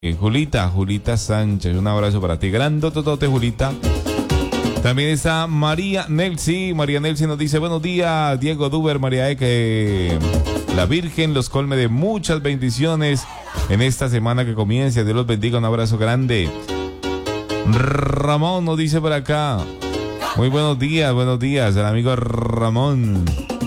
Julita Sánchez, un abrazo para ti, grandototote, Julita. También está María Nelsi nos dice: buenos días, Diego Duber, María, que la Virgen los colme de muchas bendiciones en esta semana que comienza. Dios los bendiga, un abrazo grande. Ramón nos dice por acá: muy buenos días, el amigo Ramón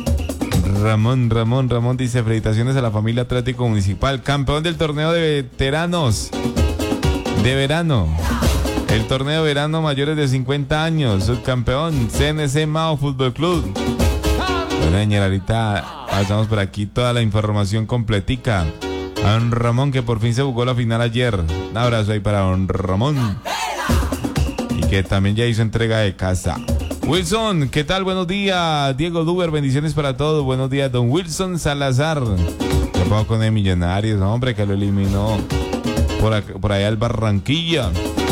dice: felicitaciones a la familia Atlético Municipal, campeón del torneo de veteranos de verano. El torneo de verano mayores de 50 años, subcampeón, CNC Mao Fútbol Club. Bueno, señora, ahorita pasamos por aquí toda la información completica. A don Ramón, que por fin se jugó la final ayer. Un abrazo ahí para don Ramón. Y que también ya hizo entrega de casa. Wilson, ¿qué tal? Buenos días, Diego Duber, bendiciones para todos. Buenos días, don Wilson Salazar. ¿Qué pasó con el Millonarios? Hombre, que lo eliminó por allá el Barranquilla.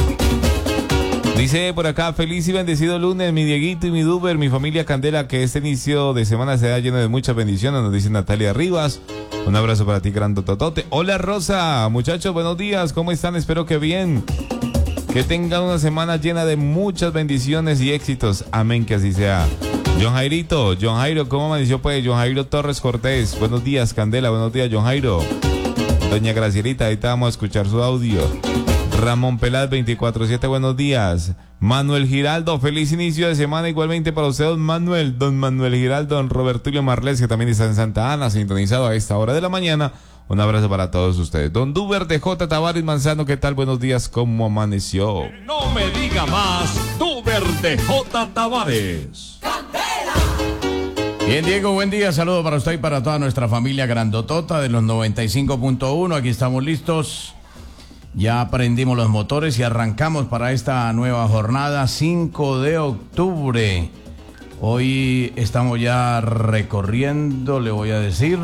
Dice por acá: feliz y bendecido lunes, mi Dieguito y mi Duber, mi familia Candela, que este inicio de semana sea lleno de muchas bendiciones, nos dice Natalia Rivas. Un abrazo para ti, grandototote. Hola, Rosa, muchachos, buenos días, ¿cómo están? Espero que bien. Que tengan una semana llena de muchas bendiciones y éxitos. Amén, que así sea. John Jairo, ¿cómo amaneció pues? John Jairo Torres Cortés, buenos días, Candela, buenos días, John Jairo. Doña Gracielita, ahorita vamos a escuchar su audio. Ramón Pelaz 24/7, buenos días. Manuel Giraldo, feliz inicio de semana igualmente para usted, don Manuel Giraldo, don Robertulio Marles, que también está en Santa Ana, sintonizado a esta hora de la mañana. Un abrazo para todos ustedes. Don Duber de J. Tavares Manzano, ¿qué tal? Buenos días, ¿cómo amaneció? No me diga más, Duber de J. Tavares. Bien, Diego, buen día, saludo para usted y para toda nuestra familia grandotota de los 95.1, aquí estamos listos. Ya prendimos los motores y arrancamos para esta nueva jornada, 5 de octubre. Hoy estamos ya recorriendo, le voy a decir,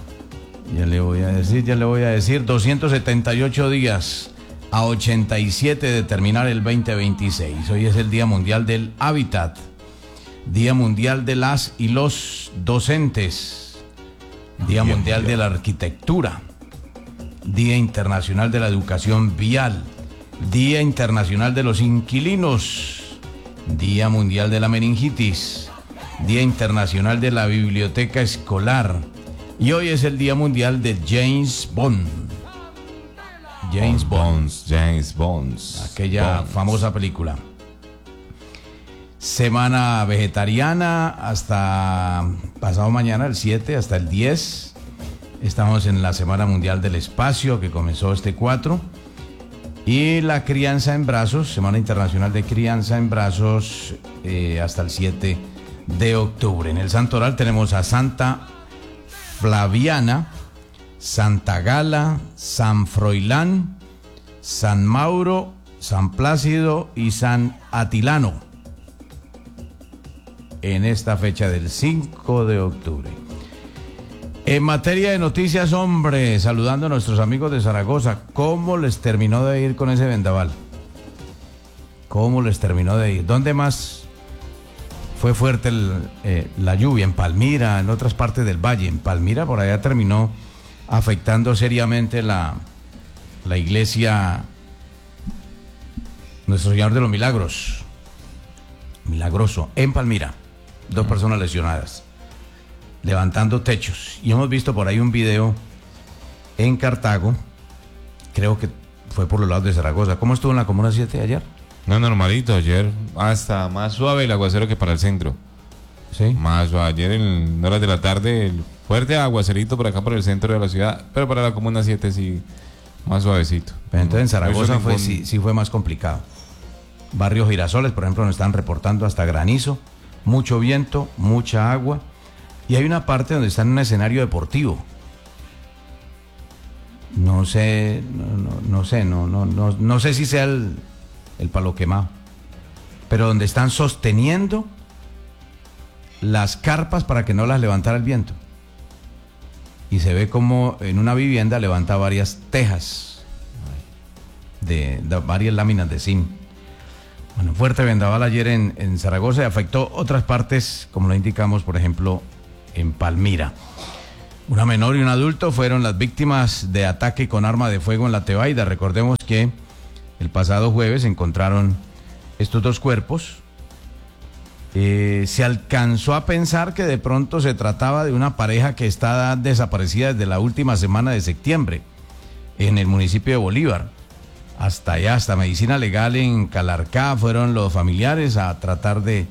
278 días a 87 de terminar el 2026. Hoy es el Día Mundial del Hábitat, Día Mundial de las y los docentes, Día Mundial de la Arquitectura, Día Internacional de la Educación Vial, Día Internacional de los Inquilinos, Día Mundial de la Meningitis, Día Internacional de la Biblioteca Escolar, y hoy es el Día Mundial de James Bond. James Bond. Aquella famosa película. Semana vegetariana hasta pasado mañana, el 7, hasta el 10. Estamos en la Semana Mundial del Espacio, que comenzó este 4. Y la crianza en brazos, Semana Internacional de Crianza en Brazos, hasta el 7 de octubre. En el Santoral tenemos a Santa Flaviana, Santa Gala, San Froilán, San Mauro, San Plácido y San Atilano. En esta fecha del 5 de octubre. En materia de noticias, hombre, saludando a nuestros amigos de Zaragoza, ¿cómo les terminó de ir con ese vendaval? ¿Cómo les terminó de ir? ¿Dónde más fue fuerte la lluvia? En Palmira, en otras partes del valle. En Palmira, por allá terminó afectando seriamente la iglesia Nuestro Señor de los Milagros. Milagroso, en Palmira. 2 personas lesionadas, levantando techos. Y hemos visto por ahí un video en Cartago, creo que fue por los lados de Zaragoza. ¿Cómo estuvo en la Comuna 7 ayer? No, normalito, ayer hasta más suave el aguacero que para el centro. Sí. Más suave, ayer en horas de la tarde, el fuerte aguacerito por acá por el centro de la ciudad, pero para la Comuna 7 sí, más suavecito. Pero entonces en Zaragoza sí fue más complicado. Barrio Girasoles, por ejemplo, nos están reportando hasta granizo, mucho viento, mucha agua. Y hay una parte donde está en un escenario deportivo. No sé si sea el palo quemado, pero donde están sosteniendo las carpas para que no las levantara el viento. Y se ve como en una vivienda levanta varias tejas de varias láminas de zinc. Bueno, fuerte vendaval ayer en Zaragoza y afectó otras partes, como lo indicamos, por ejemplo, en Palmira. Una menor y un adulto fueron las víctimas de ataque con arma de fuego en La Tebaida. Recordemos que el pasado jueves encontraron estos dos cuerpos. Se alcanzó a pensar que de pronto se trataba de una pareja que está desaparecida desde la última semana de septiembre en el municipio de Bolívar. Hasta allá, hasta Medicina Legal en Calarcá, fueron los familiares a tratar de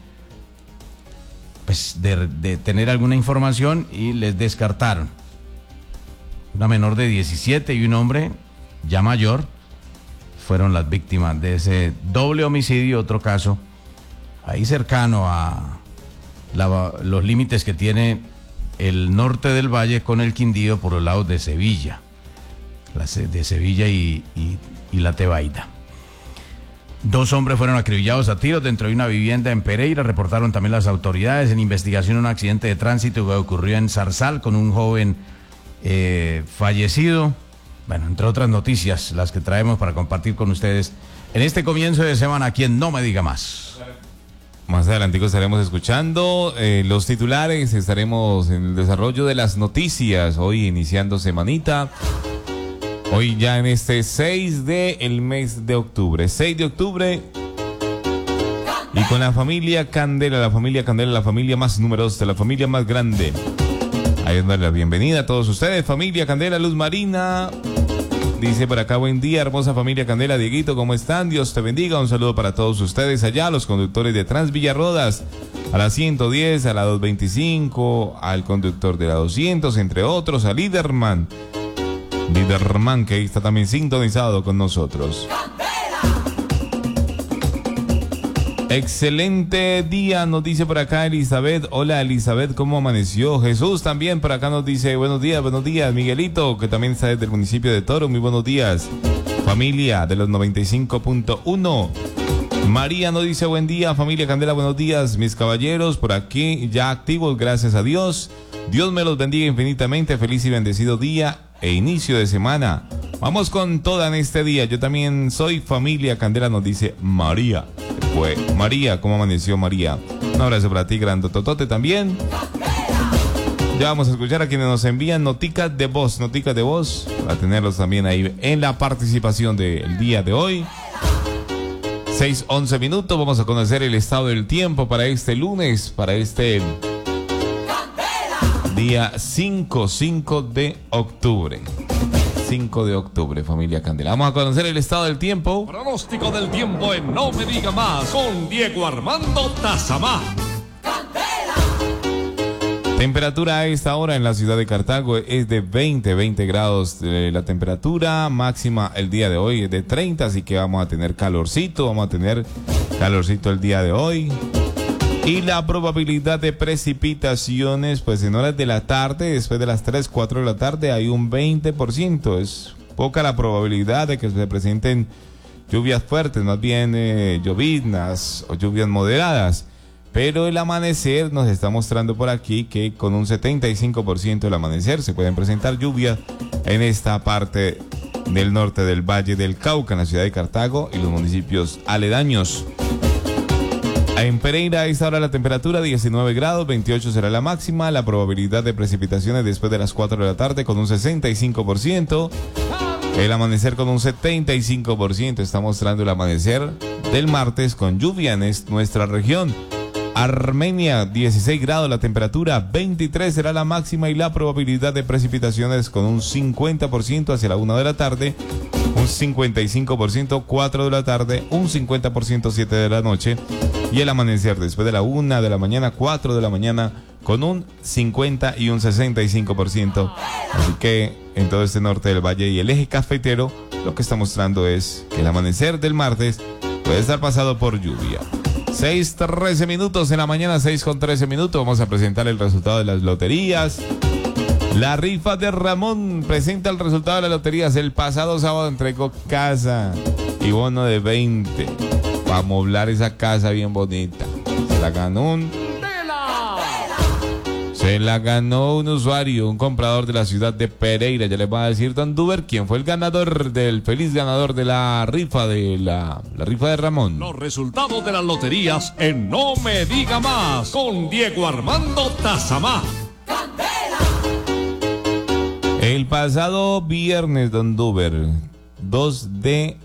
tener alguna información y les descartaron. Una menor de 17 y un hombre ya mayor fueron las víctimas de ese doble homicidio, otro caso ahí cercano a los límites que tiene el norte del valle con el Quindío por los lados de Sevilla, de Sevilla y La Tebaida. Dos hombres fueron acribillados a tiros dentro de una vivienda en Pereira, reportaron también las autoridades. En investigación un accidente de tránsito que ocurrió en Zarzal con un joven fallecido. Bueno, entre otras noticias, las que traemos para compartir con ustedes en este comienzo de semana, quien no me diga más. Más adelante estaremos escuchando los titulares, estaremos en el desarrollo de las noticias, hoy iniciando semanita. Hoy ya en este 6 del mes de octubre, 6 de octubre, y con la familia Candela, la familia más numerosa, la familia más grande. Ahí es la bienvenida a todos ustedes, familia Candela, Luz Marina. Dice por acá, buen día, hermosa familia Candela, Dieguito, ¿cómo están? Dios te bendiga, un saludo para todos ustedes allá, los conductores de Transvillarrodas, a la 110, a la 225, al conductor de la 200, entre otros, a Liderman, que ahí está también sintonizado con nosotros. Excelente día, nos dice por acá Elizabeth. Hola Elizabeth, ¿cómo amaneció? Jesús también por acá nos dice buenos días, Miguelito, que también está desde el municipio de Toro, muy buenos días. Familia de los 95.1. María nos dice buen día, familia Candela, buenos días, mis caballeros, por aquí ya activos, gracias a Dios. Dios me los bendiga infinitamente, feliz y bendecido día e inicio de semana. Vamos con toda en este día, yo también soy familia Candela, nos dice María. Pues María, ¿cómo amaneció María? Un abrazo para ti, grandototote también. Ya vamos a escuchar a quienes nos envían noticas de voz, para tenerlos también ahí en la participación del día de hoy. 6:11 minutos, vamos a conocer el estado del tiempo para este lunes, para este día 5 de octubre. 5 de octubre, familia Candela. Vamos a conocer el estado del tiempo. Pronóstico del tiempo en No Me Diga Más con Diego Armando Tazamá. Temperatura a esta hora en la ciudad de Cartago es de 20 grados. La temperatura máxima el día de hoy es de 30, así que vamos a tener calorcito el día de hoy. Y la probabilidad de precipitaciones, pues en horas de la tarde, después de las 3, 4 de la tarde, hay un 20%. Es poca la probabilidad de que se presenten lluvias fuertes, más bien lloviznas o lluvias moderadas. Pero el amanecer nos está mostrando por aquí que con un 75% del amanecer se pueden presentar lluvias en esta parte del norte del Valle del Cauca, en la ciudad de Cartago y los municipios aledaños. En Pereira a esta hora la temperatura 19 grados, 28 será la máxima, la probabilidad de precipitaciones después de las 4 de la tarde con un 65%, el amanecer con un 75%, está mostrando el amanecer del martes con lluvia en nuestra región. Armenia 16 grados la temperatura, 23 será la máxima y la probabilidad de precipitaciones con un 50% hacia la 1 de la tarde, un 55% 4 de la tarde, un 50% 7 de la noche y el amanecer después de la 1 de la mañana, 4 de la mañana con un 50 y un 65%. Así que en todo este norte del valle y el eje cafetero lo que está mostrando es que el amanecer del martes puede estar pasado por lluvia. 6:13 minutos en la mañana, 6:13 minutos. Vamos a presentar el resultado de las loterías. La rifa de Ramón presenta el resultado de las loterías. El pasado sábado entregó casa y bono de 20 para amoblar esa casa bien bonita. Se la ganó un usuario, un comprador de la ciudad de Pereira. Ya les va a decir don Duber quién fue el ganador feliz ganador de la rifa de la rifa de Ramón. Los resultados de las loterías en No Me Diga Más con Diego Armando Tazamá. El pasado viernes, don Duber, 2 de